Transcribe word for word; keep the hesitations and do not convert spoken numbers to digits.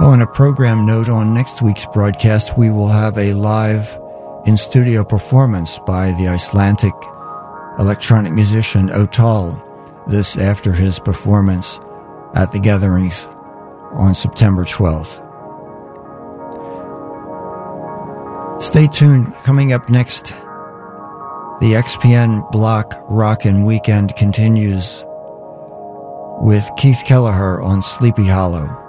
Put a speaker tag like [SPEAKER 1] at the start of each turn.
[SPEAKER 1] On a program note, on next week's broadcast, we will have a live in-studio performance by the Icelandic electronic musician Otal, this after his performance at the Gatherings on September twelfth. Stay tuned. Coming up next, the X P N Block Rockin' Weekend continues with Keith Kelleher on Sleepy Hollow.